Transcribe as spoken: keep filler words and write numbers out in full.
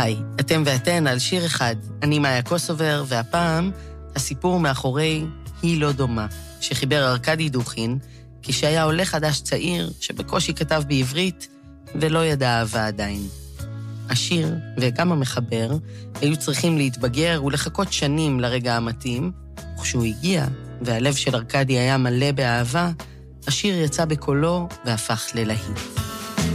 היי, אתם ואתן על שיר אחד. אני מאיה קוסובר, והפעם הסיפור מאחורי היא לא דומה, שחיבר ארקדי דוכין, כשהיה עולה חדש צעיר שבקושי כתב בעברית ולא ידע אהבה עדיין. השיר וגם המחבר היו צריכים להתבגר ולחכות שנים לרגע המתאים, וכשהוא הגיע והלב של ארקדי היה מלא באהבה, השיר יצא בקולו והפך ללהיט.